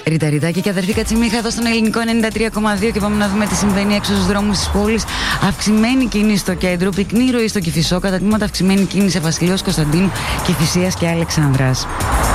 Ριταριτάκι και αδερφή Κατσιμίχα εδώ στον ελληνικό 93,2 και πάμε να δούμε τι συμβαίνει έξω στους δρόμους της πόλης. Αυξημένη κίνηση στο κέντρο, πυκνή ροή στο Κηφισό, κατά τμήματα αυξημένη κίνηση σε Βασιλείος Κωνσταντίνου, Κηφισίας και Αλεξάνδρας.